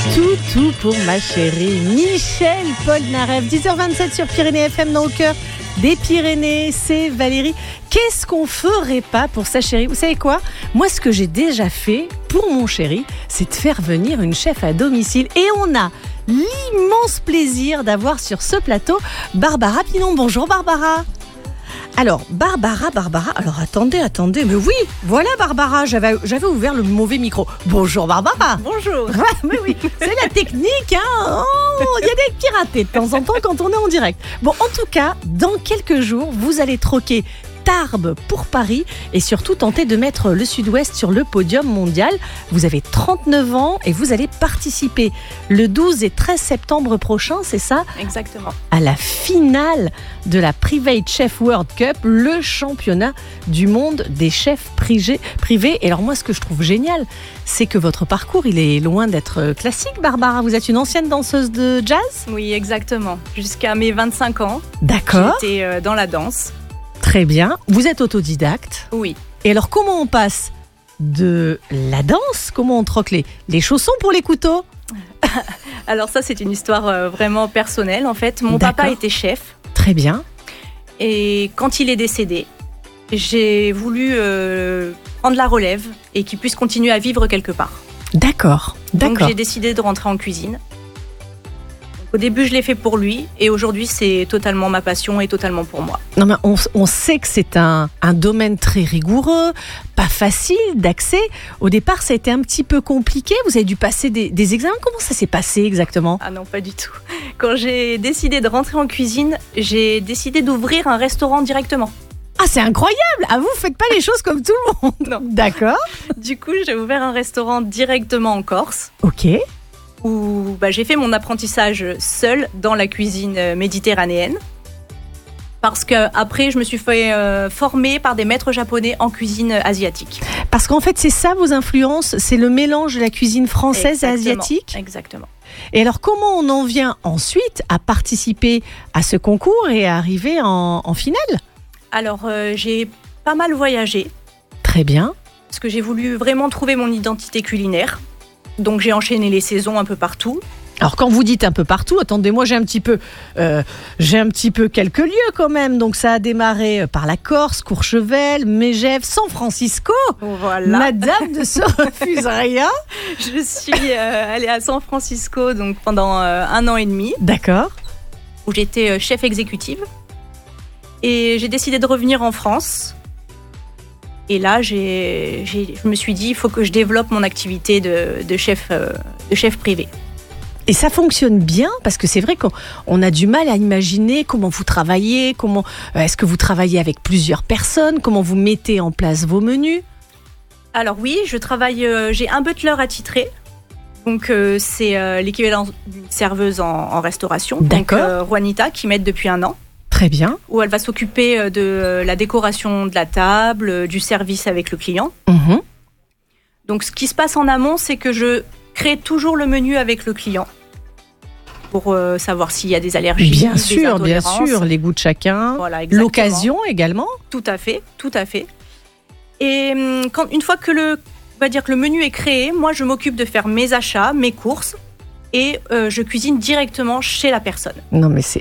Tout pour ma chérie Michel Polnareff. 10h27 sur Pyrénées FM, dans le cœur des Pyrénées. C'est Valérie. Qu'est-ce qu'on ferait pas pour sa chérie? Vous savez quoi? Moi, ce que j'ai déjà fait pour mon chéri, c'est de faire venir une chef à domicile. Et on a l'immense plaisir d'avoir sur ce plateau Barbara Pinon. Bonjour Barbara. Alors, Barbara, alors attendez, mais oui, voilà Barbara, j'avais ouvert le mauvais micro. Bonjour Barbara. Bonjour. Mais oui, c'est la technique, hein. Il y a des petits ratés de temps en temps quand on est en direct. Bon, en tout cas, dans quelques jours, vous allez troquer Tarbes pour Paris et surtout tenter de mettre le Sud-Ouest sur le podium mondial. Vous avez 39 ans et vous allez participer le 12 et 13 septembre prochain, c'est ça? Exactement. À la finale de la Private Chef World Cup, le championnat du monde des chefs privés. Et alors moi, ce que je trouve génial, c'est que votre parcours, il est loin d'être classique, Barbara. Vous êtes une ancienne danseuse de jazz? Oui, exactement. Jusqu'à mes 25 ans, d'accord. J'étais dans la danse. Très bien. Vous êtes autodidacte? Oui. Et alors, comment on passe de la danse, comment on troque les chaussons pour les couteaux? Alors ça, c'est une histoire vraiment personnelle. En fait, mon papa était chef. Très bien. Et quand il est décédé, j'ai voulu prendre la relève et qu'il puisse continuer à vivre quelque part. D'accord. Donc j'ai décidé de rentrer en cuisine. Au début, je l'ai fait pour lui et aujourd'hui, c'est totalement ma passion et totalement pour moi. Non, mais on sait que c'est un domaine très rigoureux, pas facile d'accès. Au départ, ça a été un petit peu compliqué. Vous avez dû passer des examens. Comment ça s'est passé exactement? Ah non, pas du tout. Quand j'ai décidé de rentrer en cuisine, j'ai décidé d'ouvrir un restaurant directement. Ah, c'est incroyable! Ah, vous faites pas les choses comme tout le monde. Non. D'accord. Du coup, j'ai ouvert un restaurant directement en Corse. Ok. Où j'ai fait mon apprentissage seule dans la cuisine méditerranéenne. Parce qu'après, je me suis fait former par des maîtres japonais en cuisine asiatique. Parce qu'en fait, c'est ça vos influences? C'est le mélange de la cuisine française et asiatique? Exactement. Et alors, comment on en vient ensuite à participer à ce concours et à arriver en finale? Alors, j'ai pas mal voyagé. Très bien. Parce que j'ai voulu vraiment trouver mon identité culinaire. Donc j'ai enchaîné les saisons un peu partout. Alors quand vous dites un peu partout, attendez, moi j'ai un petit peu quelques lieux quand même. Donc ça a démarré par la Corse, Courchevel, Megève, San Francisco. Voilà. Madame ne se refuse rien. Je suis allée à San Francisco donc pendant 1 an et demi. D'accord. Où j'étais chef exécutive. Et j'ai décidé de revenir en France. Et là, je me suis dit, il faut que je développe mon activité de chef privé. Et ça fonctionne bien parce que c'est vrai qu'on a du mal à imaginer comment vous travaillez, est-ce que vous travaillez avec plusieurs personnes, comment vous mettez en place vos menus? Alors oui, je travaille, j'ai un butler attitré. Donc c'est l'équivalent d'une serveuse en restauration. D'accord. Donc Juanita qui m'aide depuis 1 an. Très bien. Où elle va s'occuper de la décoration de la table, du service avec le client. Mmh. Donc ce qui se passe en amont, c'est que je crée toujours le menu avec le client pour savoir s'il y a des allergies, bien des sûr, intolérances. Les goûts de chacun, voilà, exactement. L'occasion également. Tout à fait. Et une fois que le menu est créé, moi je m'occupe de faire mes achats, mes courses. Et je cuisine directement chez la personne. Non mais c'est